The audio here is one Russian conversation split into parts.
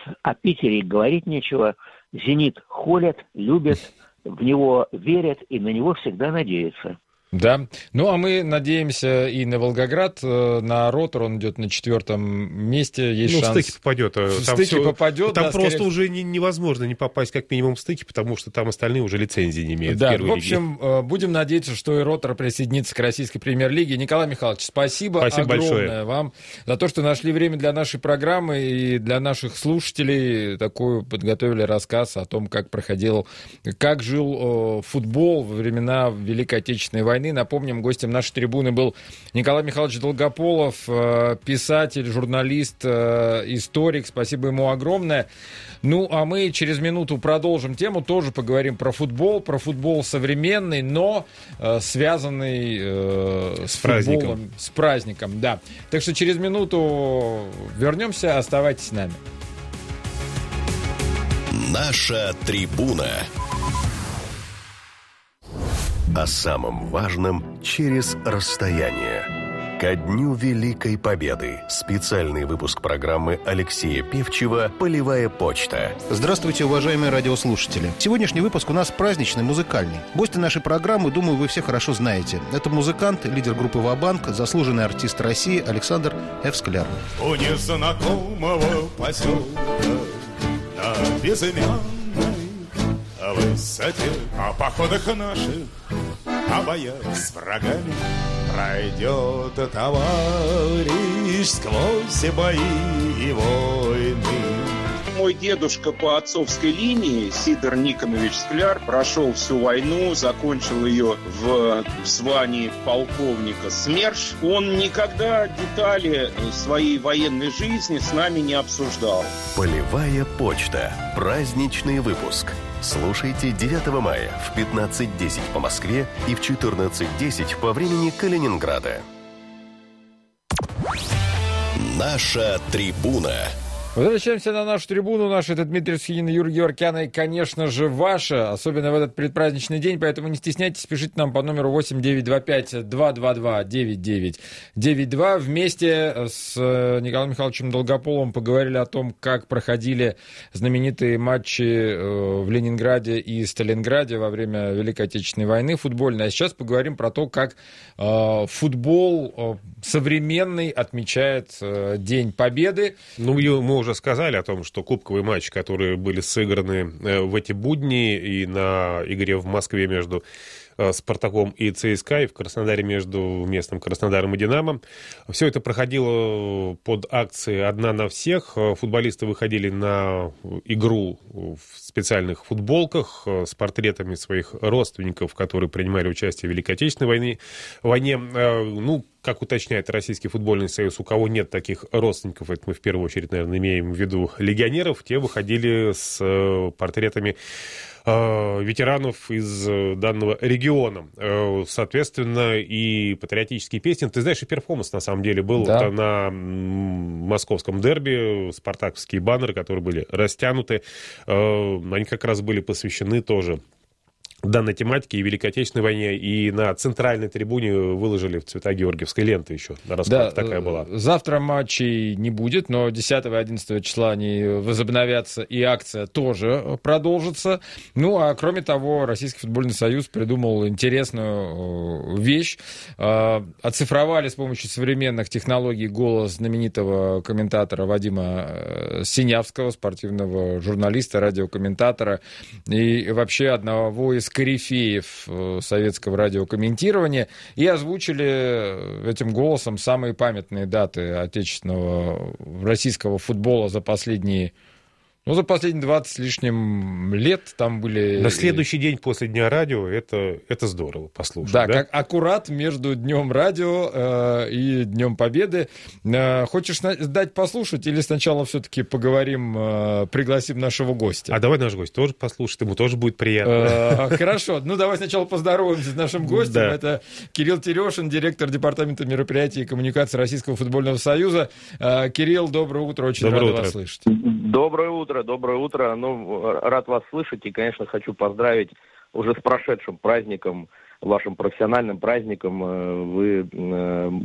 О Питере говорить нечего. «Зенит» холят, любят, в него верят и на него всегда надеются. Да. Ну, а мы надеемся и на Волгоград, на «Ротор», он идет на 4-м месте, есть шанс. В стыки попадет. В стыки попадет. Там просто уже невозможно не попасть как минимум в стыки, потому что там остальные уже лицензии не имеют. Да, в общем, будем надеяться, что и «Ротор» присоединится к российской премьер-лиге. Николай Михайлович, спасибо огромное большое вам за то, что нашли время для нашей программы и для наших слушателей. Такой подготовили рассказ о том, как жил футбол во времена Великой Отечественной войны. Напомним, гостем нашей трибуны был Николай Михайлович Долгополов, писатель, журналист, историк. Спасибо ему огромное. Ну, а мы через минуту продолжим тему. Тоже поговорим про футбол современный, но связанный с футболом, с праздником. Да. Так что через минуту вернемся. Оставайтесь с нами. Наша трибуна. О самом важном через расстояние. Ко Дню Великой Победы. Специальный выпуск программы Алексея Певчева «Полевая почта». Здравствуйте, уважаемые радиослушатели. Сегодняшний выпуск у нас праздничный, музыкальный. Гости нашей программы, думаю, вы все хорошо знаете. Это музыкант, лидер группы «Ва-банк», заслуженный артист России Александр Ф. Скляр. У незнакомого поселка на безымянной высоте, о походах наших, о боях с врагами пройдет товарищ сквозь бои и войны. Мой дедушка по отцовской линии, Сидор Никонович Скляр, прошел всю войну, закончил ее в звании полковника СМЕРШ. Он никогда детали своей военной жизни с нами не обсуждал. Полевая почта. Праздничный выпуск. Слушайте 9 мая в 15:10 по Москве и в 14:10 по времени Калининграда. Наша трибуна. Возвращаемся на нашу трибуну. Это Дмитрий Схинин, Юрий Георгиан и, конечно же, ваша, особенно в этот предпраздничный день. Поэтому не стесняйтесь, пишите нам по номеру 8-925-222-9992. Вместе с Николаем Михайловичем Долгополовым поговорили о том, как проходили знаменитые матчи в Ленинграде и Сталинграде во время Великой Отечественной войны футбольной. А сейчас поговорим про то, как футбол современный отмечает День Победы. Мы уже сказали о том, что кубковые матчи, которые были сыграны в эти будни и на игре в Москве между «Спартаком» и «ЦСКА», и в Краснодаре между местным «Краснодаром» и «Динамо». Все это проходило под акцией «Одна на всех». Футболисты выходили на игру в специальных футболках с портретами своих родственников, которые принимали участие в Великой Отечественной войне. Как уточняет Российский футбольный союз, у кого нет таких родственников, это мы в первую очередь, наверное, имеем в виду легионеров, те выходили с портретами ветеранов из данного региона. Соответственно, и патриотические песни. Ты знаешь, и перформанс, на самом деле, был на московском дерби, спартаковские баннеры, которые были растянуты. Они как раз были посвящены тоже данной тематике и Великой Отечественной войне, и на центральной трибуне выложили в цвета георгиевской ленты еще. Раскладка такая была. Завтра матчей не будет, но 10 и 11 числа они возобновятся, и акция тоже продолжится. Ну, а кроме того, Российский футбольный союз придумал интересную вещь. Оцифровали с помощью современных технологий голос знаменитого комментатора Вадима Синявского, спортивного журналиста, радиокомментатора, и вообще одного из корифеев советского радиокомментирования, и озвучили этим голосом самые памятные даты отечественного российского футбола за последние 20 с лишним лет. Там были... На следующий день после Дня радио это здорово послушать. Да, как аккурат между Днем радио и Днем Победы. Хочешь дать послушать или сначала все-таки поговорим, пригласим нашего гостя? А давай наш гость тоже послушает, ему тоже будет приятно. Хорошо, давай сначала поздороваемся с нашим гостем. Да. Это Кирилл Терешин, директор департамента мероприятий и коммуникации Российского футбольного союза. Кирилл, доброе утро, очень рад вас слышать. Доброе утро. Рад вас слышать и, конечно, хочу поздравить уже с прошедшим праздником, вашим профессиональным праздником. Вы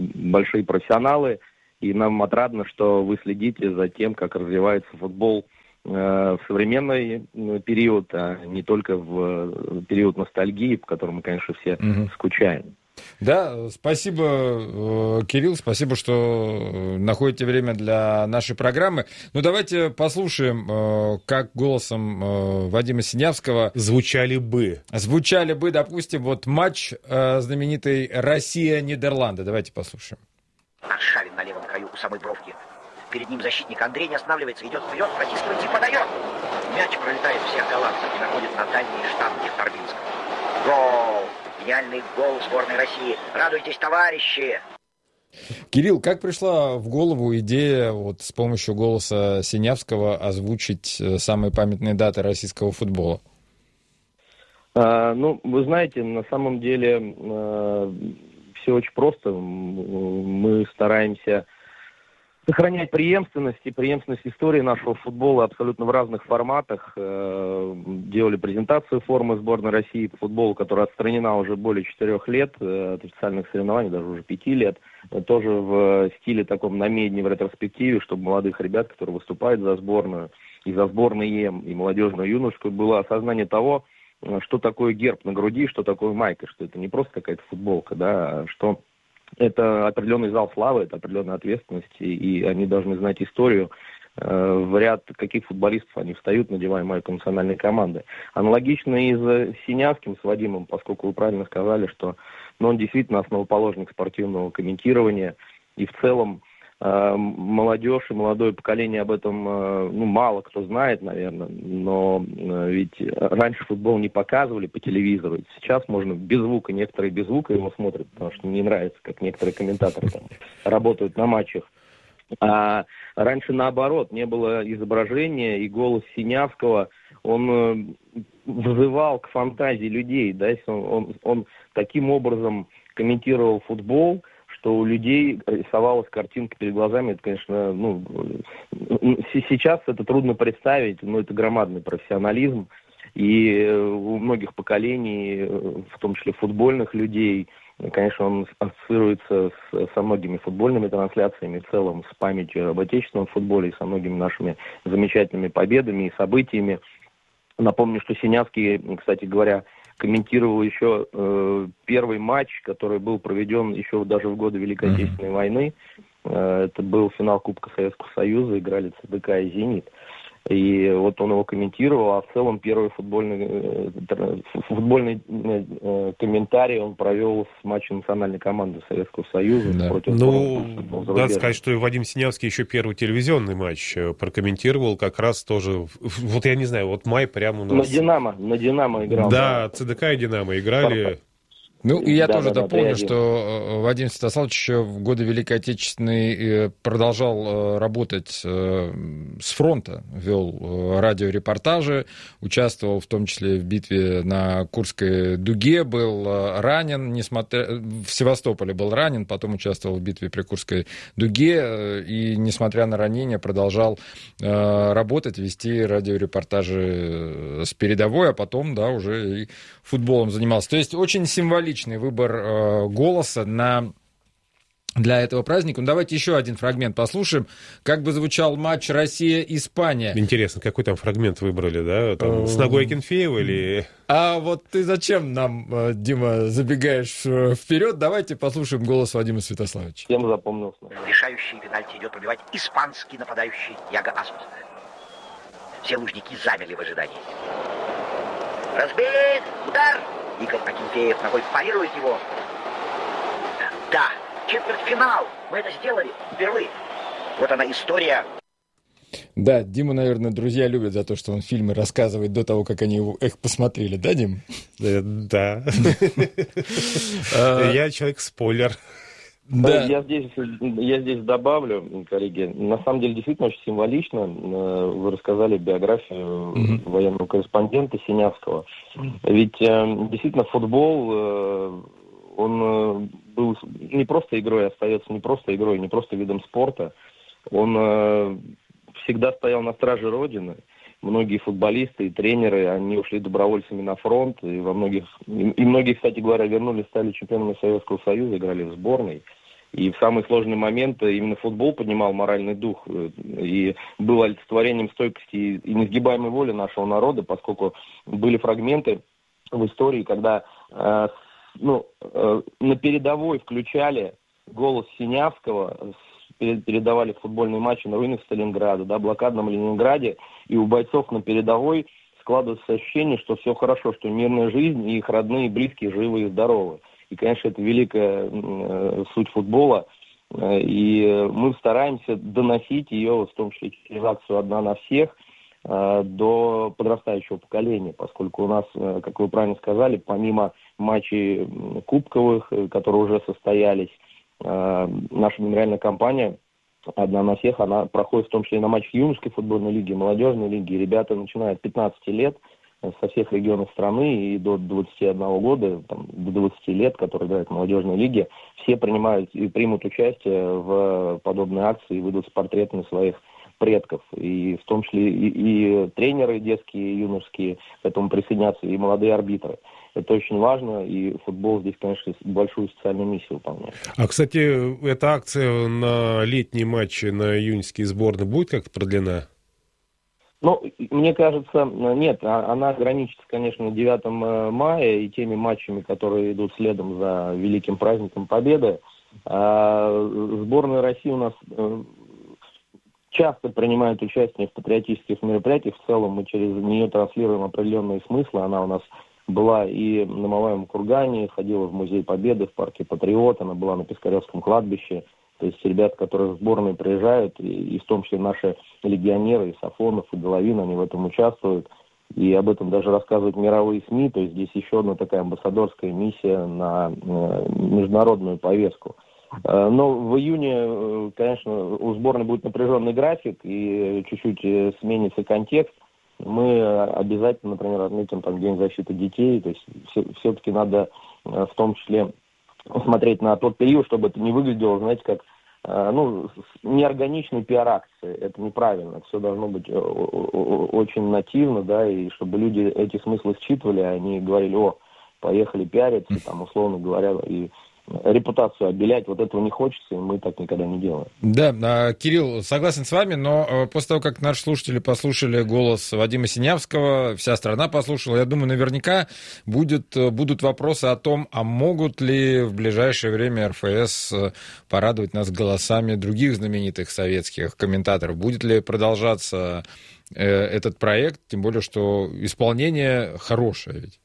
большие профессионалы, и нам отрадно, что вы следите за тем, как развивается футбол в современный период, а не только в период ностальгии, по которому мы, конечно, все скучаем. Да, спасибо, Кирилл, спасибо, что находите время для нашей программы. Ну, давайте послушаем, как голосом Вадима Синявского звучали бы, допустим, вот матч знаменитой Россия-Нидерланды. Давайте послушаем. Аршавин на левом краю у самой бровки. Перед ним защитник Андрей не останавливается, идет вперед, протискивается и подает. Мяч пролетает всех голландцев и находит на дальние штанги Торбинского. Гол! Гениальный гол сборной России. Радуйтесь, товарищи! Кирилл, как пришла в голову идея вот с помощью голоса Синявского озвучить самые памятные даты российского футбола? Ну, вы знаете, на самом деле все очень просто. Мы стараемся сохранять преемственность истории нашего футбола абсолютно в разных форматах. Делали презентацию формы сборной России по футболу, которая отстранена уже более 4 лет от официальных соревнований, даже уже 5 лет. Тоже в стиле таком намедни, в ретроспективе, чтобы молодых ребят, которые выступают за сборную, и за сборные и молодежную, и юношескую, было осознание того, что такое герб на груди, что такое майка, что это не просто какая-то футболка, да, что это определенный зал славы, это определенная ответственность, и они должны знать историю, в ряд каких футболистов они встают, надевая майку национальной команды. Аналогично и с Синявским, с Вадимом, поскольку вы правильно сказали, что он действительно основоположник спортивного комментирования, и в целом молодежь и молодое поколение об этом мало кто знает, наверное, но ведь раньше футбол не показывали по телевизору, сейчас можно без звука, некоторые без звука его смотрят, потому что не нравится, как некоторые комментаторы там работают на матчах. А раньше наоборот, не было изображения, и голос Синявского, он вызывал к фантазии людей, да, он таким образом комментировал футбол, что у людей рисовалась картинка перед глазами. Это, конечно, сейчас это трудно представить, но это громадный профессионализм. И у многих поколений, в том числе футбольных людей, конечно, он ассоциируется со многими футбольными трансляциями, в целом с памятью об отечественном футболе, и со многими нашими замечательными победами и событиями. Напомню, что Синявский, кстати говоря, комментировал еще первый матч, который был проведен еще даже в годы Великой Отечественной войны. Это был финал Кубка Советского Союза, играли ЦДК и «Зенит». И вот он его комментировал, а в целом первый футбольный комментарий он провел с матчем национальной команды Советского Союза. Да. Надо сказать, что и Вадим Синявский еще первый телевизионный матч прокомментировал, как раз тоже, вот я не знаю, вот май прямо у нас... На «Динамо» играл. Да, ЦДК и «Динамо» играли. Ну, и я тоже дополню, что Вадим Святославович еще в годы Великой Отечественной продолжал работать с фронта, вел радиорепортажи, участвовал в том числе в битве на Курской дуге, был ранен, в Севастополе был ранен, потом участвовал в битве при Курской дуге, и, несмотря на ранение, продолжал работать, вести радиорепортажи с передовой, а потом, да, уже и футболом занимался. То есть очень символичный выбор голоса для этого праздника. Ну, давайте еще один фрагмент послушаем. Как бы звучал матч Россия-Испания. Интересно, какой там фрагмент выбрали, да? Там, с ногой Акинфеева или... А вот ты зачем нам, Дима, забегаешь вперед? Давайте послушаем голос Вадима Святославовича. Всем запомнился. Решающий пенальти идет пробивать испанский нападающий Яго Асмус. Все лужники замерли в ожидании. Разбит! Удар! Игорь Акинфеев ногой парирует его. Да, четвертьфинал. Мы это сделали впервые. Вот она история. Да, Дима, наверное, друзья любят за то, что он фильмы рассказывает до того, как они их посмотрели. Да, Дим? Да. Я человек-спойлер. Да. Я здесь добавлю, коллеги, на самом деле действительно очень символично. Вы рассказали биографию военного корреспондента Синявского. Ведь действительно футбол, он был не просто игрой, остается не просто игрой, не просто видом спорта. Он всегда стоял на страже Родины. Многие футболисты и тренеры, они ушли добровольцами на фронт, и многие, кстати говоря, вернулись, стали чемпионами Советского Союза, играли в сборной. И в самые сложные моменты именно футбол поднимал моральный дух и был олицетворением стойкости и несгибаемой воли нашего народа, поскольку были фрагменты в истории, когда на передовой включали голос Синявского, передавали футбольные матчи на руинах Сталинграда, блокадном Ленинграде, и у бойцов на передовой складывается ощущение, что все хорошо, что мирная жизнь, и их родные и близкие живы и здоровы. И, конечно, это великая суть футбола, и мы стараемся доносить ее, в том числе через акцию «Одна на всех», до подрастающего поколения, поскольку у нас, как вы правильно сказали, помимо матчей кубковых, которые уже состоялись, наша мемориальная кампания «Одна на всех», она проходит в том числе и на матчах юношеской футбольной лиги, молодежной лиги. Ребята начинают с 15 лет со всех регионов страны и до 21 года, до 20 лет, которые играют в молодежной лиге, все принимают и примут участие в подобной акции и выйдут с портретами своих предков. И в том числе и тренеры детские, и юношеские к этому присоединятся, и молодые арбитры. Это очень важно, и футбол здесь, конечно, большую социальную миссию выполняет. А, кстати, эта акция на летние матчи, на июньские сборные будет как-то продлена? Мне кажется, нет. Она ограничится, конечно, 9 мая и теми матчами, которые идут следом за великим праздником Победы. Сборная России у нас часто принимает участие в патриотических мероприятиях. В целом мы через нее транслируем определенные смыслы. Она у нас была и на Мамаевом кургане, ходила в Музей Победы, в парке Патриот, она была на Пискаревском кладбище. То есть ребята, которые в сборную приезжают, и в том числе наши легионеры, и Сафонов, и Головин, они в этом участвуют. И об этом даже рассказывают мировые СМИ. То есть здесь еще одна такая амбассадорская миссия на международную повестку. Но в июне, конечно, у сборной будет напряженный график, и чуть-чуть сменится контекст. Мы обязательно, например, отметим День защиты детей. То есть все-таки надо в том числе смотреть на тот период, чтобы это не выглядело, знаете, как неорганичной пиар-акции. Это неправильно. Все должно быть очень нативно, и чтобы люди эти смыслы считывали, они говорили: поехали пиариться, условно говоря, и репутацию обелять. Вот этого не хочется, и мы так никогда не делаем. Да, Кирилл, согласен с вами, но после того, как наши слушатели послушали голос Вадима Синявского, вся страна послушала, я думаю, наверняка будут вопросы о том, а могут ли в ближайшее время РФС порадовать нас голосами других знаменитых советских комментаторов. Будет ли продолжаться этот проект, тем более, что исполнение хорошее ведь.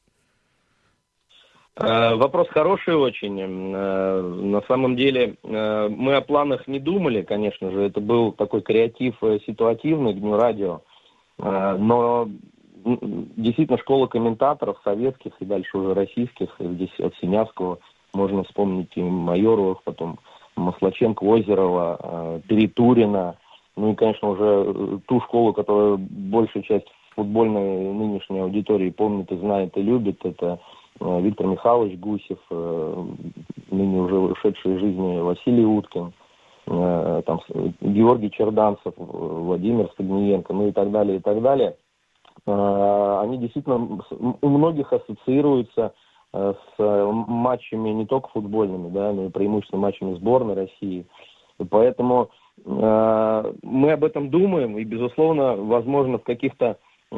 Вопрос хороший очень. На самом деле мы о планах не думали, конечно же. Это был такой креатив ситуативный к Дню радио. Но действительно школа комментаторов советских и дальше уже российских, здесь от Синявского можно вспомнить и Майоровых, потом Маслаченко, Озерова, Перетурина. И, конечно, уже ту школу, которую большая часть футбольной нынешней аудитории помнит и знает и любит, это Виктор Михайлович Гусев, ныне уже ушедший из жизни Василий Уткин, Георгий Черданцев, Владимир Стагниенко, и так далее, и так далее. Они действительно у многих ассоциируются с матчами не только футбольными, но и преимущественно матчами сборной России. И поэтому мы об этом думаем, и, безусловно, возможно, в каких-то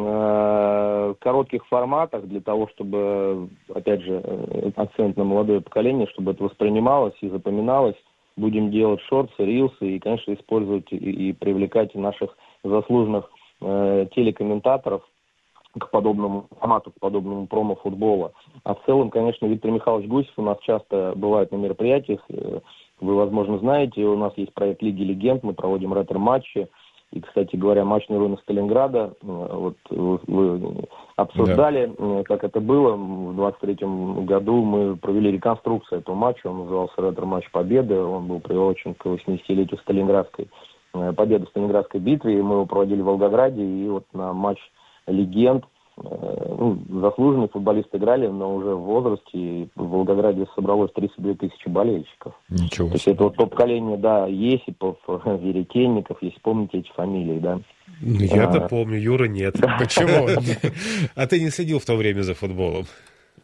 коротких форматах для того, чтобы, опять же, акцент на молодое поколение, чтобы это воспринималось и запоминалось. Будем делать шортсы, рилсы и, конечно, использовать и привлекать наших заслуженных телекомментаторов к подобному формату, к подобному промо-футбола. А в целом, конечно, Виктор Михайлович Гусев у нас часто бывает на мероприятиях. Вы, возможно, знаете, у нас есть проект Лиги Легенд, мы проводим ретро-матчи. И, кстати говоря, матч на руинах Сталинграда, вот вы обсуждали, как это было. В 23-м году мы провели реконструкцию этого матча, он назывался «Ретро-матч Победы», он был приурочен к 80-летию победы в Сталинградской битве, и мы его проводили в Волгограде, и вот на матч легенд, заслуженные футболисты играли, но уже в возрасте, и в Волгограде собралось 32 тысячи болельщиков. Ничего себе. То есть это вот то поколение, Есипов, Веретенников, если помните эти фамилии, Я-то помню, Юра нет. Почему? А ты не следил в то время за футболом?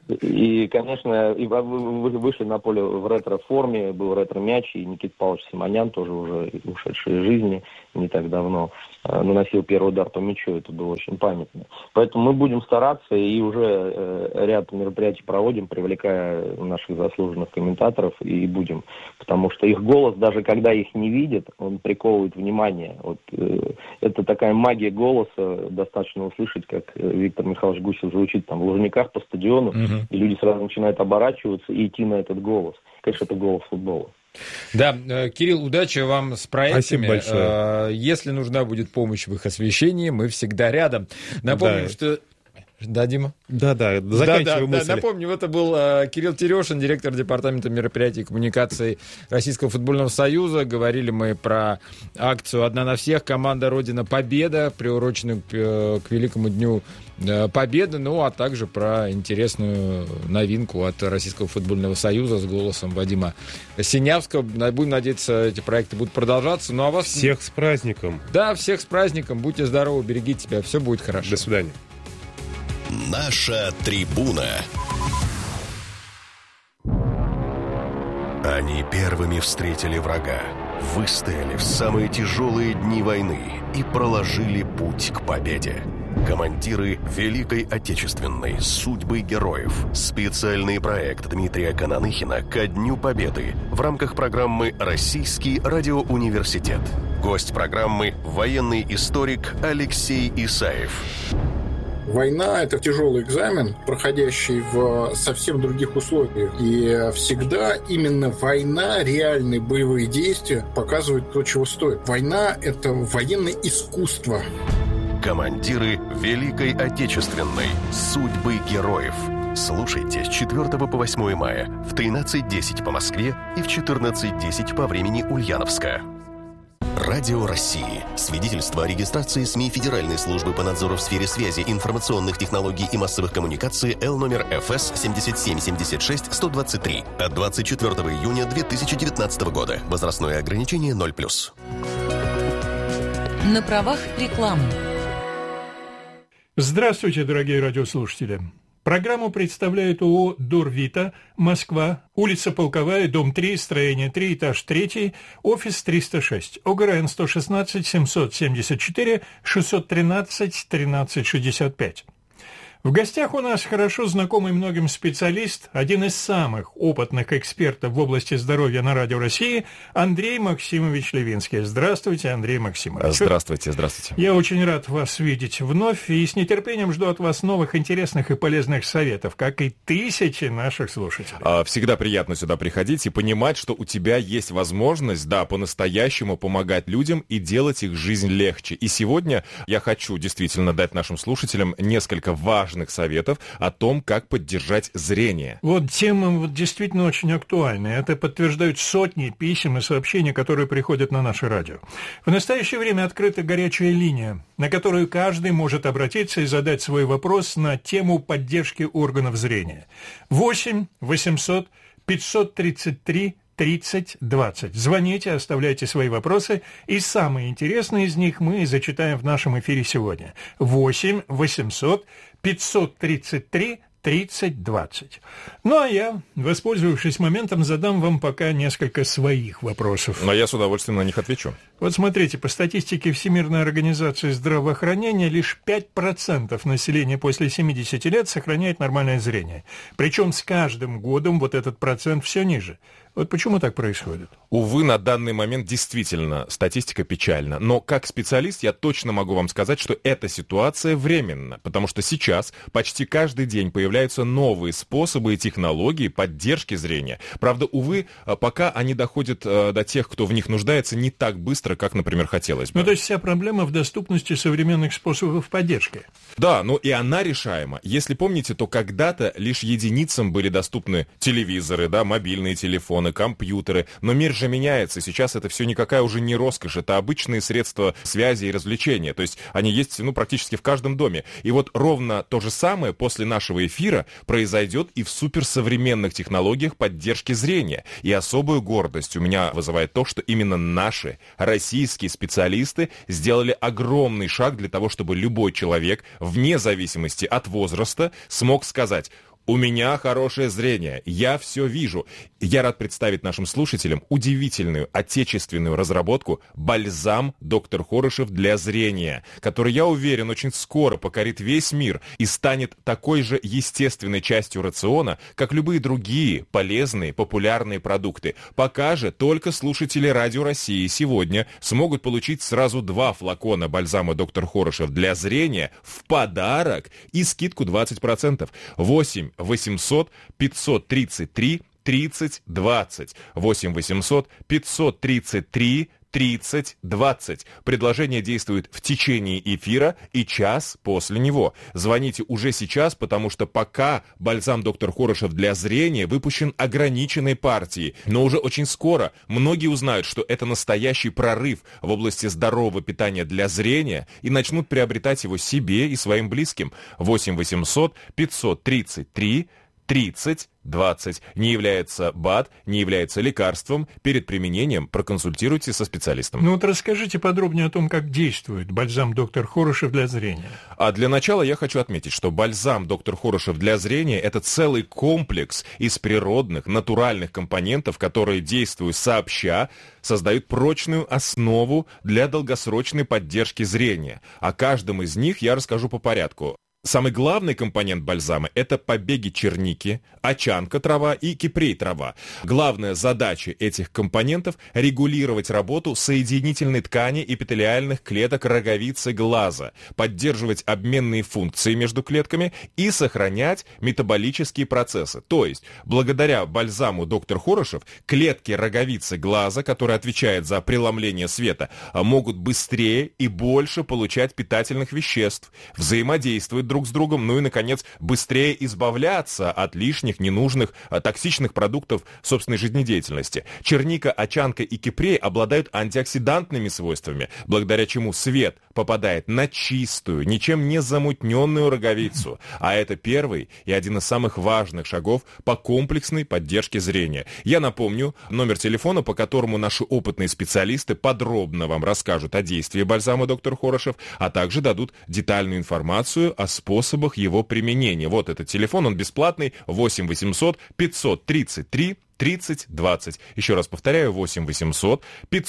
И, конечно, и вы вышли на поле в ретро-форме, был ретро-мяч, и Никита Павлович Симонян, тоже уже ушедший из жизни не так давно, наносил первый удар по мячу, это было очень памятно. Поэтому мы будем стараться, и уже ряд мероприятий проводим, привлекая наших заслуженных комментаторов, и будем. Потому что их голос, даже когда их не видят, он приковывает внимание. Вот, это такая магия голоса, достаточно услышать, как Виктор Михайлович Гусев звучит там в Лужниках по стадиону, и люди сразу начинают оборачиваться и идти на этот голос. Конечно, это голос футбола. Да, Кирилл, удачи вам с проектами. Спасибо большое. Если нужна будет помощь в их освещении, мы всегда рядом. Напомним, что... Да, Дима? Да, заканчиваю мысль. Напомню, это был Кирилл Терешин, директор департамента мероприятий и коммуникаций Российского футбольного союза. Говорили мы про акцию «Одна на всех», команда «Родина Победа», приуроченную к Великому дню Победы, ну а также про интересную новинку от Российского футбольного союза с голосом Вадима Синявского. Будем надеяться, эти проекты будут продолжаться. Ну а вас... Всех с праздником. Да, всех с праздником. Будьте здоровы, берегите себя, все будет хорошо. До свидания. Наша трибуна. Они первыми встретили врага, выстояли в самые тяжелые дни войны и проложили путь к победе. Командиры Великой Отечественной, судьбы героев. Специальный проект Дмитрия Кананыхина ко Дню Победы в рамках программы «Российский радиоуниверситет». Гость программы – военный историк Алексей Исаев. Война – это тяжелый экзамен, проходящий в совсем других условиях. И всегда именно война, реальные боевые действия показывают то, чего стоит. Война – это военное искусство. Командиры Великой Отечественной. Судьбы героев. Слушайте с 4 по 8 мая в 13:10 по Москве и в 14:10 по времени Ульяновска. Радио России. Свидетельство о регистрации СМИ Федеральной службы по надзору в сфере связи, информационных технологий и массовых коммуникаций Л номер ФС 7776-123 от 24 июня 2019 года. Возрастное ограничение 0+. На правах рекламы. Здравствуйте, дорогие радиослушатели. Программу представляет ООО «Дорвита», Москва, улица Полковая, дом 3, строение 3, этаж 3, офис 306, ОГРН 116 774 613 1365. В гостях у нас хорошо знакомый многим специалист, один из самых опытных экспертов в области здоровья на Радио России, Андрей Максимович Левинский. Здравствуйте, Андрей Максимович. Здравствуйте, здравствуйте. Я очень рад вас видеть вновь и с нетерпением жду от вас новых интересных и полезных советов, как и тысячи наших слушателей. Всегда приятно сюда приходить и понимать, что у тебя есть возможность, да, по-настоящему помогать людям и делать их жизнь легче. И сегодня я хочу действительно дать нашим слушателям несколько важных советов о том, как поддержать зрение. Вот тема действительно очень актуальная. Это подтверждают сотни писем и сообщений, которые приходят на наше радио. В настоящее время открыта горячая линия, на которую каждый может обратиться и задать свой вопрос на тему поддержки органов зрения. 8 800 533 30-20. Звоните, оставляйте свои вопросы, и самые интересные из них мы зачитаем в нашем эфире сегодня. 8 800 533 30-20. Ну, а я, воспользовавшись моментом, задам вам пока несколько своих вопросов. Но я с удовольствием на них отвечу. Вот смотрите, по статистике Всемирной организации здравоохранения, лишь 5% населения после 70 лет сохраняет нормальное зрение. Причем с каждым годом вот этот процент все ниже. Вот почему так происходит? Увы, на данный момент действительно статистика печальна. Но как специалист я точно могу вам сказать, что эта ситуация временна. Потому что сейчас почти каждый день появляются новые способы и технологии поддержки зрения. Правда, увы, пока они доходят до тех, кто в них нуждается, не так быстро, как, например, хотелось бы. Ну, то есть вся проблема в доступности современных способов поддержки. Да, но и она решаема. Если помните, то когда-то лишь единицам были доступны телевизоры, да, мобильные телефоны, компьютеры. Но мир же меняется. Сейчас это все никакая уже не роскошь. Это обычные средства связи и развлечения. То есть они есть, практически в каждом доме. И вот ровно то же самое после нашего эфира произойдет и в суперсовременных технологиях поддержки зрения. И особую гордость у меня вызывает то, что именно наши российские специалисты сделали огромный шаг для того, чтобы любой человек, вне зависимости от возраста, смог сказать: У меня хорошее зрение, я все вижу. Я рад представить нашим слушателям удивительную отечественную разработку «Бальзам доктор Хорошев для зрения», который, я уверен, очень скоро покорит весь мир и станет такой же естественной частью рациона, как любые другие полезные, популярные продукты. Пока же только слушатели Радио России сегодня смогут получить сразу 2 флакона бальзама доктор Хорошев для зрения в подарок и скидку 20%. 8 800 533 30 20. 8 800 533 30 20. Предложение действует в течение эфира и час после него. Звоните уже сейчас, потому что пока бальзам доктор Хорошев для зрения выпущен ограниченной партией. Но уже очень скоро многие узнают, что это настоящий прорыв в области здорового питания для зрения и начнут приобретать его себе и своим близким. 8 800 533 30 20. Не является БАД, не является лекарством. Перед применением проконсультируйтесь со специалистом. Ну вот расскажите подробнее о том, как действует бальзам доктор Хорошев для зрения. А для начала я хочу отметить, что бальзам доктор Хорошев для зрения – это целый комплекс из природных, натуральных компонентов, которые, действуя сообща, создают прочную основу для долгосрочной поддержки зрения. О каждом из них я расскажу по порядку. Самый главный компонент бальзама – это побеги черники, очанка трава и кипрей трава. Главная задача этих компонентов – регулировать работу соединительной ткани эпителиальных клеток роговицы глаза, поддерживать обменные функции между клетками и сохранять метаболические процессы. То есть, благодаря бальзаму доктор Хорошев, клетки роговицы глаза, которые отвечают за преломление света, могут быстрее и больше получать питательных веществ, взаимодействовать друг с другом, ну и, наконец, быстрее избавляться от лишних, ненужных, токсичных продуктов собственной жизнедеятельности. Черника, очанка и кипрей обладают антиоксидантными свойствами, благодаря чему свет попадает на чистую, ничем не замутненную роговицу. А это первый и один из самых важных шагов по комплексной поддержке зрения. Я напомню, номер телефона, по которому наши опытные специалисты подробно вам расскажут о действии бальзама доктор Хорошев, а также дадут детальную информацию о способах его применения. Вот этот телефон, он бесплатный, 8 800 533 30 20. Еще раз повторяю, 8 800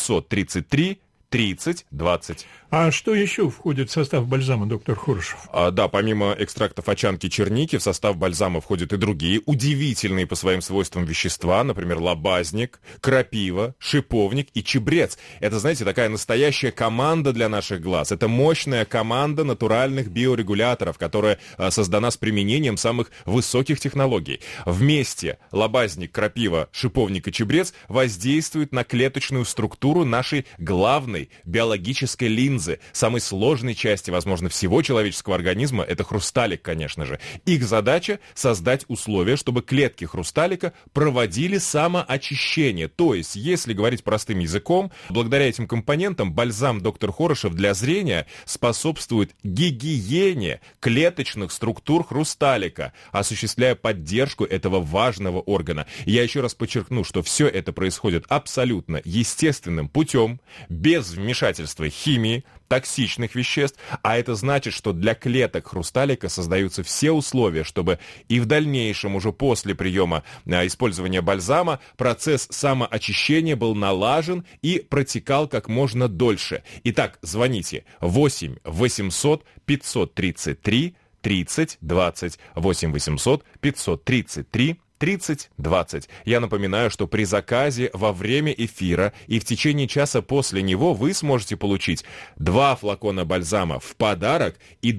533 30 20. А что еще входит в состав бальзама доктор Хорошев? Да, помимо экстрактов очанки и черники, в состав бальзама входят и другие удивительные по своим свойствам вещества, например, лобазник, крапива, шиповник и чебрец. Это, знаете, такая настоящая команда для наших глаз. Это мощная команда натуральных биорегуляторов, которая создана с применением самых высоких технологий. Вместе лобазник, крапива, шиповник и чебрец воздействуют на клеточную структуру нашей главной биологической линзы, самой сложной части, возможно, всего человеческого организма, это хрусталик, конечно же. Их задача — создать условия, чтобы клетки хрусталика проводили самоочищение. То есть, если говорить простым языком, благодаря этим компонентам бальзам доктор Хорошев для зрения способствует гигиене клеточных структур хрусталика, осуществляя поддержку этого важного органа. Я еще раз подчеркну, что все это происходит абсолютно естественным путем, без вмешательства химии, токсичных веществ, а это значит, что для клеток хрусталика создаются все условия, чтобы и в дальнейшем, уже после приема использования бальзама, процесс самоочищения был налажен и протекал как можно дольше. Итак, звоните 8 800 533 30 20, 8 800 533 30-20. Я напоминаю, что при заказе во время эфира и в течение часа после него вы сможете получить 2 флакона бальзама в подарок и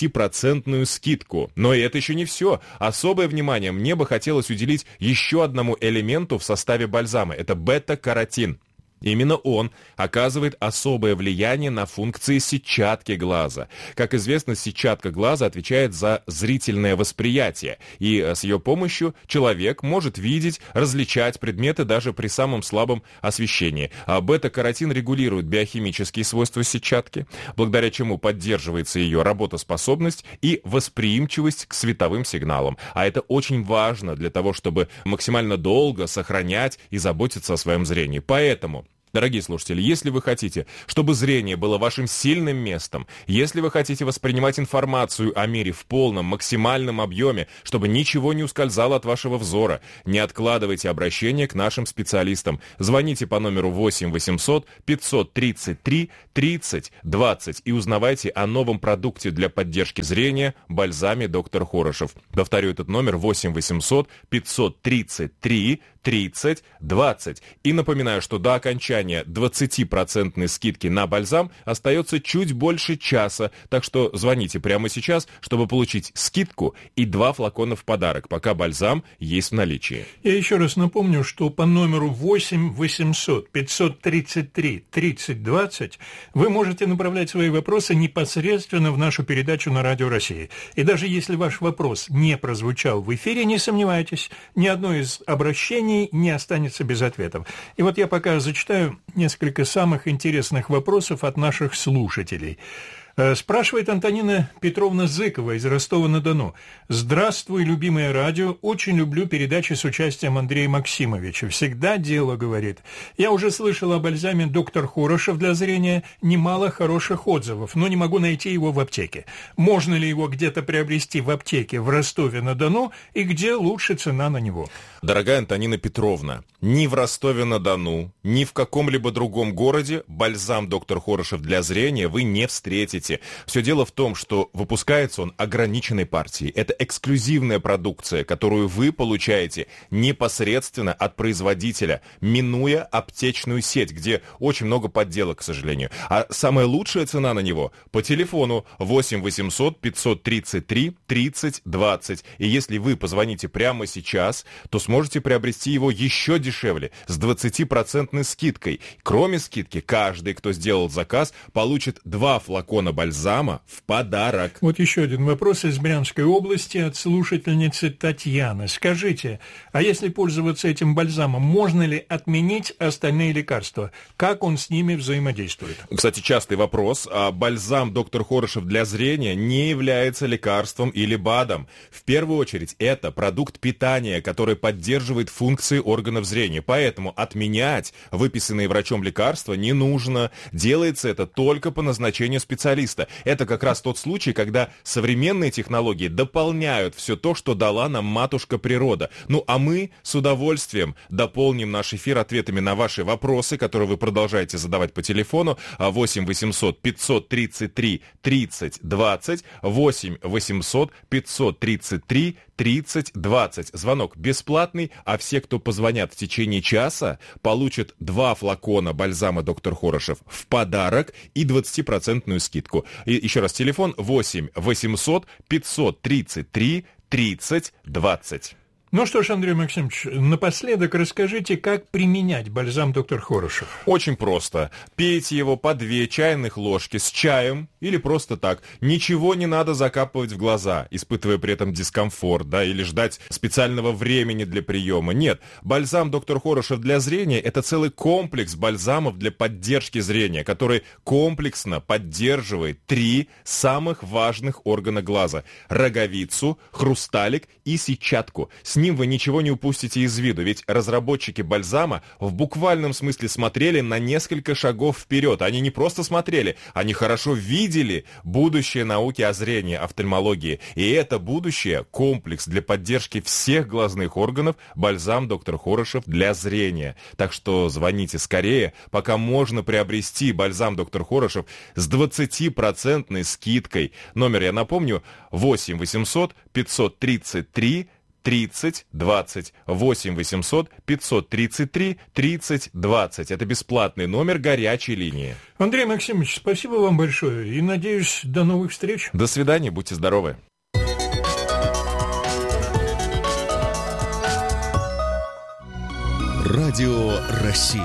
20% скидку. Но и это еще не все. Особое внимание мне бы хотелось уделить еще одному элементу в составе бальзама. Это бета-каротин. Именно он оказывает особое влияние на функции сетчатки глаза. Как известно, сетчатка глаза отвечает за зрительное восприятие, и с ее помощью человек может видеть, различать предметы даже при самом слабом освещении. А бета-каротин регулирует биохимические свойства сетчатки, благодаря чему поддерживается ее работоспособность и восприимчивость к световым сигналам. А это очень важно для того, чтобы максимально долго сохранять и заботиться о своем зрении. Поэтому Дорогие слушатели, если вы хотите, чтобы зрение было вашим сильным местом, если вы хотите воспринимать информацию о мире в полном, максимальном объеме, чтобы ничего не ускользало от вашего взора, не откладывайте обращение к нашим специалистам. Звоните по номеру 8 800 533 30 20 и узнавайте о новом продукте для поддержки зрения бальзаме «Доктор Хорошев». Повторю этот номер 8 800 533 30 20. И напоминаю, что до окончания 20% скидки на бальзам остается чуть больше часа, так что звоните прямо сейчас, чтобы получить скидку и 2 флакона в подарок, пока бальзам есть в наличии. Я еще раз напомню, что по номеру 8 800 533 30 20 вы можете направлять свои вопросы непосредственно в нашу передачу на Радио России. И даже если ваш вопрос не прозвучал в эфире, не сомневайтесь, ни одно из обращений не останется без ответов. И вот я пока зачитаю несколько самых интересных вопросов от наших слушателей. Спрашивает Антонина Петровна Зыкова из Ростова-на-Дону. «Здравствуй, любимое радио. Очень люблю передачи с участием Андрея Максимовича. Всегда дело, — говорит. Я уже слышал о бальзаме «Доктор Хорошев» для зрения. Немало хороших отзывов, но не могу найти его в аптеке. Можно ли его где-то приобрести в аптеке в Ростове-на-Дону и где лучше цена на него?» Дорогая Антонина Петровна, ни в Ростове-на-Дону, ни в каком-либо другом городе бальзам «Доктор Хорошев» для зрения вы не встретите. Все дело в том, что выпускается он ограниченной партией. Это эксклюзивная продукция, которую вы получаете непосредственно от производителя, минуя аптечную сеть, где очень много подделок, к сожалению. А самая лучшая цена на него по телефону 8 800 533 30 20. И если вы позвоните прямо сейчас, то сможете приобрести его еще дешевле, с 20% скидкой. Кроме скидки, каждый, кто сделал заказ, получит 2 флакона бальзама в подарок. Вот еще один вопрос из Брянской области от слушательницы Татьяны. Скажите, а если пользоваться этим бальзамом, можно ли отменить остальные лекарства? Как он с ними взаимодействует? Кстати, частый вопрос. Бальзам «Доктор Хорошев» для зрения не является лекарством или БАДом. В первую очередь, это продукт питания, который поддерживает функции органов зрения. Поэтому отменять выписанные врачом лекарства не нужно. Делается это только по назначению специалиста. Это как раз тот случай, когда современные технологии дополняют все то, что дала нам матушка природа. Ну а мы с удовольствием дополним наш эфир ответами на ваши вопросы, которые вы продолжаете задавать по телефону 8 800 533 30 20, 8 800 533 30 20. Звонок бесплатный, а все, кто позвонят в течение часа, получат 2 флакона бальзама «Доктор Хорошев» в подарок и 20% скидку. И еще раз, телефон 8 800 533 30 20. Ну что ж, Андрей Максимович, напоследок расскажите, как применять бальзам «Доктор Хорошев». Очень просто. Пейте его по 2 чайных ложки с чаем или просто так. Ничего не надо закапывать в глаза, испытывая при этом дискомфорт, да, или ждать специального времени для приема. Нет, бальзам «Доктор Хорошев» для зрения – это целый комплекс бальзамов для поддержки зрения, который комплексно поддерживает 3 самых важных органа глаза – роговицу, хрусталик и сетчатку. С ним вы ничего не упустите из виду, ведь разработчики бальзама в буквальном смысле смотрели на несколько шагов вперед. Они не просто смотрели, они хорошо видели будущее науки о зрении, офтальмологии. И это будущее – комплекс для поддержки всех глазных органов бальзам «Доктор Хорошев» для зрения. Так что звоните скорее, пока можно приобрести бальзам «Доктор Хорошев» с 20% скидкой. Номер, я напомню, 8 800 533 30 20, 8 800 533 30 20. Это бесплатный номер горячей линии. Андрей Максимович, спасибо вам большое и, надеюсь, до новых встреч. До свидания, будьте здоровы. Радио России.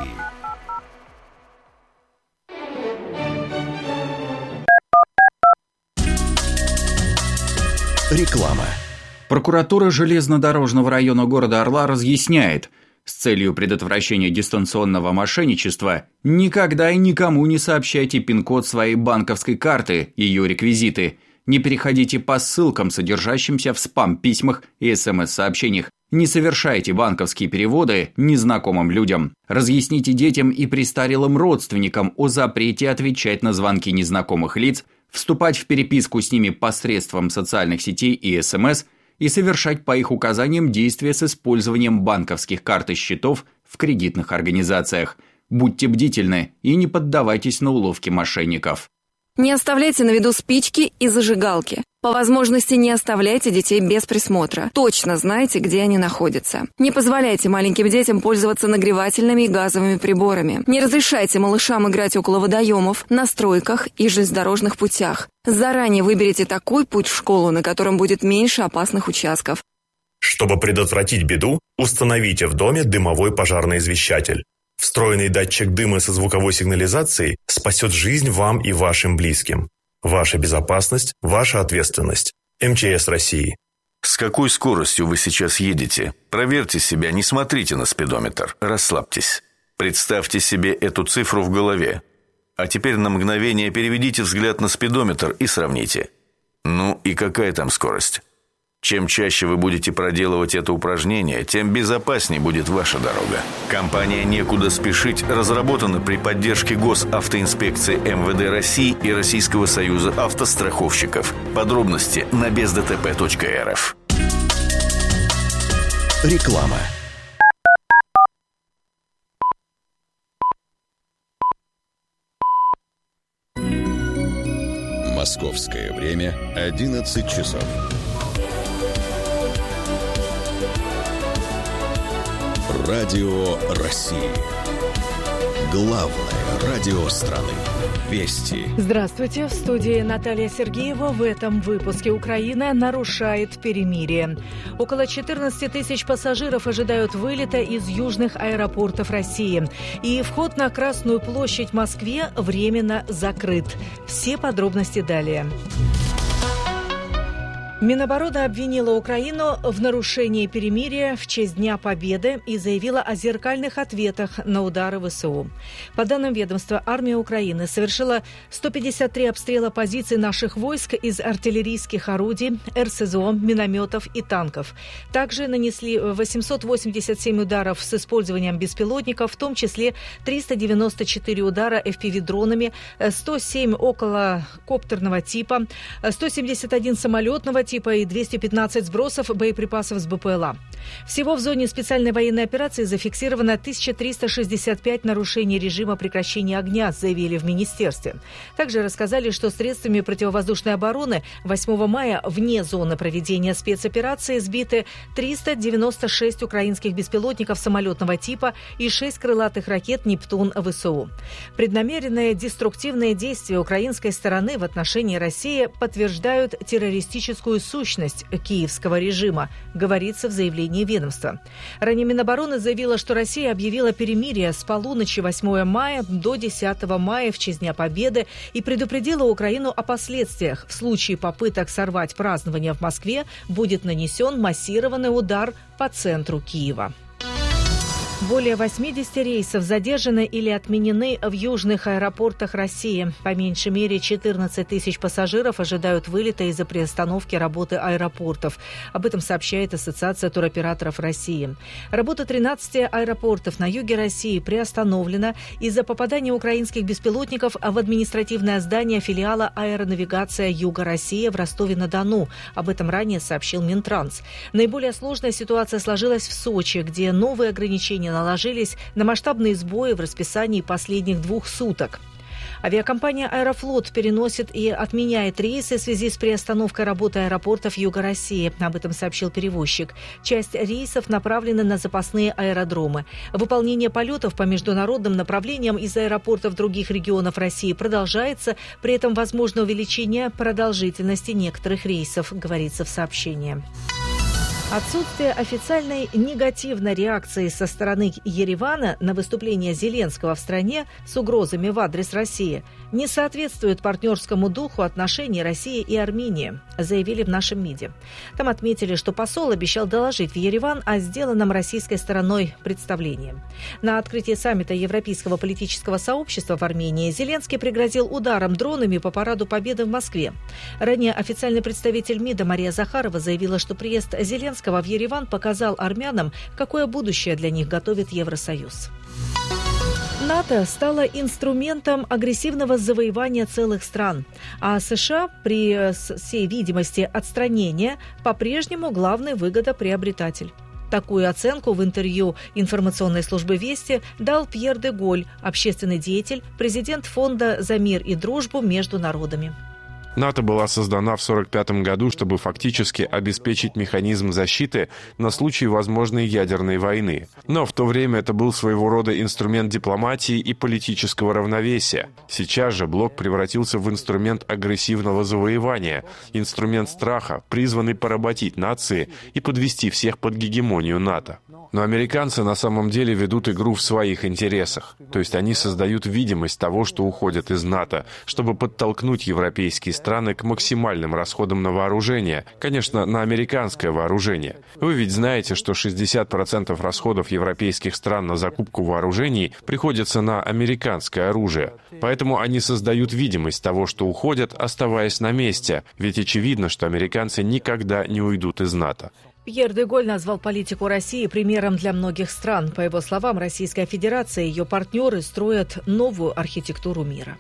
Реклама. Прокуратура железнодорожного района города Орла разъясняет, с целью предотвращения дистанционного мошенничества никогда и никому не сообщайте пин-код своей банковской карты, ее реквизиты. Не переходите по ссылкам, содержащимся в спам-письмах и СМС-сообщениях. Не совершайте банковские переводы незнакомым людям. Разъясните детям и престарелым родственникам о запрете отвечать на звонки незнакомых лиц, вступать в переписку с ними посредством социальных сетей и СМС и совершать по их указаниям действия с использованием банковских карт и счетов в кредитных организациях. Будьте бдительны и не поддавайтесь на уловки мошенников. Не оставляйте на виду спички и зажигалки. По возможности не оставляйте детей без присмотра. Точно знайте, где они находятся. Не позволяйте маленьким детям пользоваться нагревательными и газовыми приборами. Не разрешайте малышам играть около водоемов, на стройках и железнодорожных путях. Заранее выберите такой путь в школу, на котором будет меньше опасных участков. Чтобы предотвратить беду, установите в доме дымовой пожарный извещатель. Встроенный датчик дыма со звуковой сигнализацией спасет жизнь вам и вашим близким. Ваша безопасность – ваша ответственность. МЧС России. С какой скоростью вы сейчас едете? Проверьте себя, не смотрите на спидометр. Расслабьтесь. Представьте себе эту цифру в голове. А теперь на мгновение переведите взгляд на спидометр и сравните. Ну и какая там скорость? Чем чаще вы будете проделывать это упражнение, тем безопаснее будет ваша дорога. Компания «Некуда спешить» разработана при поддержке Госавтоинспекции МВД России и Российского союза автостраховщиков. Подробности на бездтп.рф. Реклама. Московское время 11 часов. Радио России. Главное радио страны. Вести. Здравствуйте. В студии Наталья Сергеева. В этом выпуске Украина нарушает перемирие. Около 14 тысяч пассажиров ожидают вылета из южных аэропортов России. И вход на Красную площадь в Москве временно закрыт. Все подробности далее. Минобороны обвинила Украину в нарушении перемирия в честь Дня Победы и заявила о зеркальных ответах на удары ВСУ. По данным ведомства, армия Украины совершила 153 обстрела позиций наших войск из артиллерийских орудий, РСЗО, минометов и танков. Также нанесли 887 ударов с использованием беспилотников, в том числе 394 удара FPV-дронами, 107 околокоптерного типа, 171 самолетного типа и 215 сбросов боеприпасов с БПЛА. Всего в зоне специальной военной операции зафиксировано 1365 нарушений режима прекращения огня, заявили в министерстве. Также рассказали, что средствами противовоздушной обороны 8 мая вне зоны проведения спецоперации сбиты 396 украинских беспилотников самолетного типа и 6 крылатых ракет «Нептун» ВСУ. Преднамеренные деструктивные действия украинской стороны в отношении России подтверждают террористическую сущность киевского режима, говорится в заявлении ведомства. Ранее Минобороны заявила, что Россия объявила перемирие с полуночи 8 мая до 10 мая в честь Дня Победы и предупредила Украину о последствиях. В случае попыток сорвать празднование в Москве будет нанесен массированный удар по центру Киева. Более 80 рейсов задержаны или отменены в южных аэропортах России. По меньшей мере 14 тысяч пассажиров ожидают вылета из-за приостановки работы аэропортов. Об этом сообщает Ассоциация туроператоров России. Работа 13 аэропортов на юге России приостановлена из-за попадания украинских беспилотников в административное здание филиала «Аэронавигация Юга России» в Ростове-на-Дону. Об этом ранее сообщил Минтранс. Наиболее сложная ситуация сложилась в Сочи, где новые ограничения наложились на масштабные сбои в расписании последних 2 суток. Авиакомпания «Аэрофлот» переносит и отменяет рейсы в связи с приостановкой работы аэропортов Юга России. Об этом сообщил перевозчик. Часть рейсов направлены на запасные аэродромы. Выполнение полетов по международным направлениям из аэропортов других регионов России продолжается. При этом возможно увеличение продолжительности некоторых рейсов, говорится в сообщении. Отсутствие официальной негативной реакции со стороны Еревана на выступление Зеленского в стране с угрозами в адрес России не соответствует партнерскому духу отношений России и Армении, заявили в нашем МИДе. Там отметили, что посол обещал доложить в Ереван о сделанном российской стороной представлении. На открытии саммита Европейского политического сообщества в Армении Зеленский пригрозил ударом дронами по параду Победы в Москве. Ранее официальный представитель МИДа Мария Захарова заявила, что приезд Зеленского в Ереван показал армянам, какое будущее для них готовит Евросоюз. НАТО стало инструментом агрессивного завоевания целых стран, а США при всей видимости отстранения по-прежнему главный выгодоприобретатель. Такую оценку в интервью информационной службы «Вести» дал Пьер де Голь, общественный деятель, президент Фонда за мир и дружбу между народами. НАТО была создана в 1945 году, чтобы фактически обеспечить механизм защиты на случай возможной ядерной войны. Но в то время это был своего рода инструмент дипломатии и политического равновесия. Сейчас же блок превратился в инструмент агрессивного завоевания, инструмент страха, призванный поработить нации и подвести всех под гегемонию НАТО. Но американцы на самом деле ведут игру в своих интересах. То есть они создают видимость того, что уходят из НАТО, чтобы подтолкнуть европейские страны к максимальным расходам на вооружение. Конечно, на американское вооружение. Вы ведь знаете, что 60% расходов европейских стран на закупку вооружений приходится на американское оружие. Поэтому они создают видимость того, что уходят, оставаясь на месте. Ведь очевидно, что американцы никогда не уйдут из НАТО. Пьер де Голь назвал политику России примером для многих стран. По его словам, Российская Федерация и ее партнеры строят новую архитектуру мира.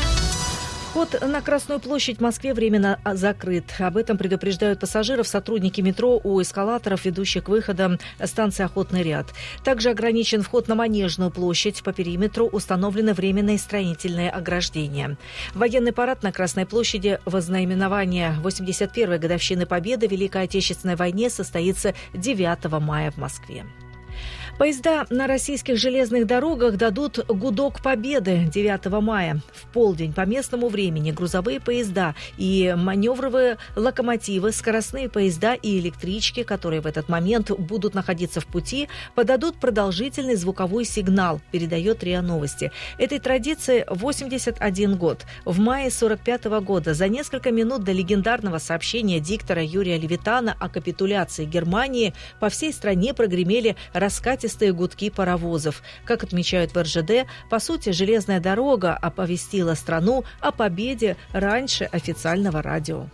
Вход на Красную площадь в Москве временно закрыт. Об этом предупреждают пассажиров сотрудники метро у эскалаторов, ведущих к выходам станции «Охотный ряд». Также ограничен вход на Манежную площадь. По периметру установлены временные строительные ограждения. Военный парад на Красной площади в ознаменование 81-й годовщины Победы в Великой Отечественной войне состоится 9 мая в Москве. Поезда на российских железных дорогах дадут гудок победы 9 мая. В полдень по местному времени грузовые поезда и маневровые локомотивы, скоростные поезда и электрички, которые в этот момент будут находиться в пути, подадут продолжительный звуковой сигнал, передает РИА Новости. Этой традиции 81 год. В мае 1945 года, за несколько минут до легендарного сообщения диктора Юрия Левитана о капитуляции Германии, по всей стране прогремели раскатистые гудки паровозов. Как отмечают в РЖД, по сути, железная дорога оповестила страну о победе раньше официального радио.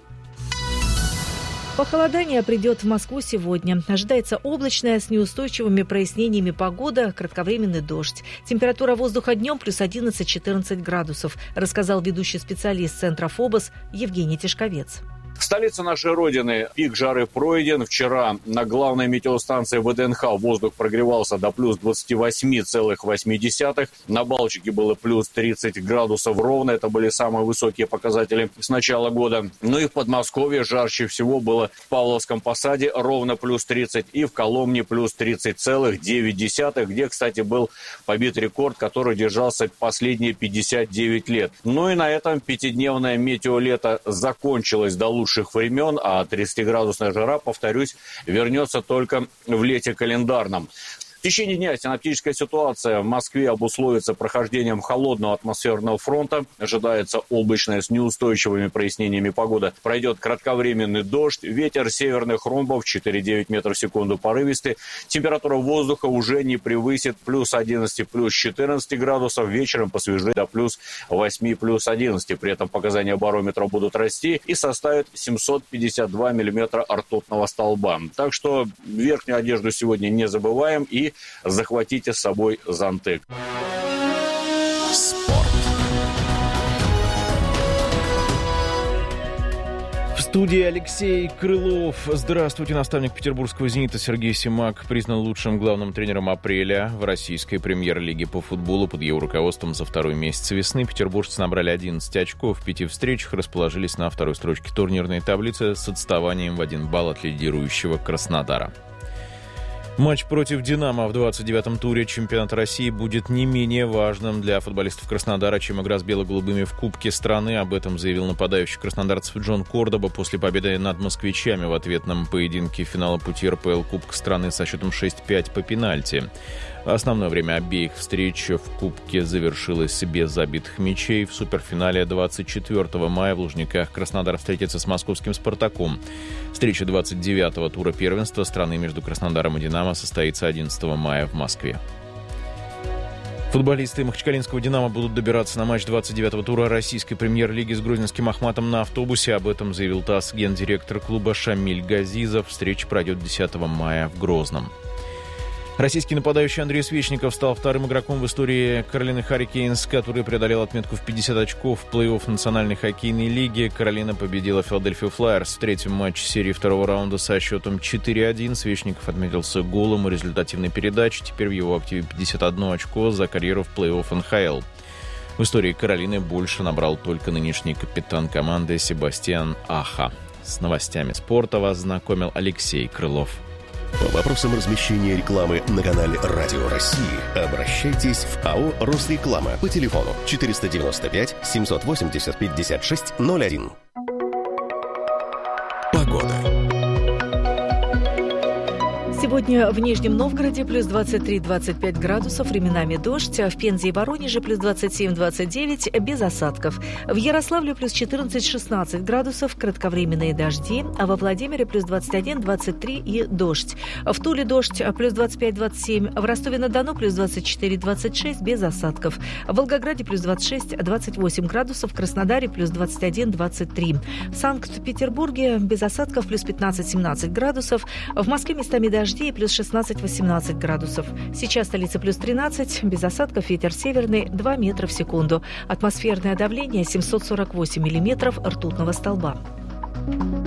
Похолодание придет в Москву сегодня. Ожидается облачная с неустойчивыми прояснениями погода, кратковременный дождь. Температура воздуха днем плюс 11-14 градусов, рассказал ведущий специалист Центра ФОБОС Евгений Тишковец. Столица нашей Родины. Пик жары пройден. Вчера на главной метеостанции ВДНХ воздух прогревался до плюс 28,8. На Балчике было плюс 30 градусов ровно. Это были самые высокие показатели с начала года. Ну и в Подмосковье жарче всего было в Павловском Посаде ровно плюс 30. И в Коломне плюс 30,9, где, кстати, был побит рекорд, который держался последние 59 лет. Ну и на этом пятидневное метеолето закончилось до лучших времен, а 30-градусная жара, повторюсь, вернется только в лете календарном. В течение дня синоптическая ситуация в Москве обусловится прохождением холодного атмосферного фронта. Ожидается облачная с неустойчивыми прояснениями погода. Пройдет кратковременный дождь. Ветер северных ромбов 4,9 метров в секунду порывистый. Температура воздуха уже не превысит плюс 11, плюс 14 градусов. Вечером посвежее до плюс 8, плюс 11. При этом показания барометра будут расти и составят 752 миллиметра ртутного столба. Так что верхнюю одежду сегодня не забываем и захватите с собой зонтик. Спорт. В студии Алексей Крылов. Здравствуйте. Наставник петербургского «Зенита» Сергей Симак признан лучшим главным тренером апреля в российской премьер-лиге по футболу. Под его руководством за второй месяц весны петербуржцы набрали 11 очков. В 5 встречах расположились на второй строчке турнирной таблицы с отставанием в 1 балл от лидирующего Краснодара. Матч против «Динамо» в 29-м туре чемпионата России будет не менее важным для футболистов Краснодара, чем игра с бело-голубыми в Кубке страны. Об этом заявил нападающий краснодарцев Джон Кордоба после победы над москвичами в ответном поединке финала пути РПЛ Кубка страны со счетом 6-5 по пенальти. Основное время обеих встреч в Кубке завершилось без забитых мячей. В суперфинале 24 мая в Лужниках Краснодар встретится с московским «Спартаком». Встреча 29-го тура первенства страны между Краснодаром и «Динамо» состоится 11 мая в Москве. Футболисты махачкалинского «Динамо» будут добираться на матч 29-го тура российской премьер-лиги с грузинским «Ахматом» на автобусе. Об этом заявил ТАСС гендиректор клуба Шамиль Газизов. Встреча пройдет 10 мая в Грозном. Российский нападающий Андрей Свечников стал вторым игроком в истории Каролины Харрикейнс, который преодолел отметку в 50 очков в плей-офф Национальной хоккейной лиги. Каролина победила Филадельфию Флайерс в третьем матче серии второго раунда со счетом 4-1. Свечников отметился голом и результативной передачей. Теперь в его активе 51 очко за карьеру в плей-офф НХЛ. В истории Каролины больше набрал только нынешний капитан команды Себастьян Аха. С новостями спорта вас знакомил Алексей Крылов. По вопросам размещения рекламы на канале «Радио России» обращайтесь в АО «Росреклама» по телефону 495 780 5601. Погода. Сегодня в Нижнем Новгороде плюс 23-25 градусов, временами дождь, а в Пензе и Воронеже плюс 27-29 без осадков. В Ярославле плюс 14-16 градусов, кратковременные дожди, а во Владимире плюс 21-23 и дождь. В Туле дождь плюс 25-27, в Ростове-на-Дону плюс 24-26 без осадков. В Волгограде плюс 26-28 градусов, в Краснодаре плюс 21-23. В Санкт-Петербурге без осадков плюс 15-17 градусов, в Москве местами дожди и плюс 16-18 градусов. Сейчас столица плюс 13, без осадков, ветер северный 2 метра в секунду. Атмосферное давление 748 миллиметров ртутного столба.